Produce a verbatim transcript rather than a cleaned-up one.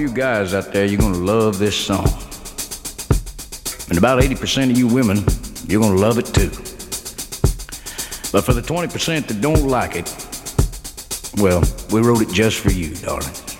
You guys out there, you're gonna love this song. And about eighty percent of you women, you're gonna love it too. But for the twenty percent that don't like it, well, we wrote it just for you, darling.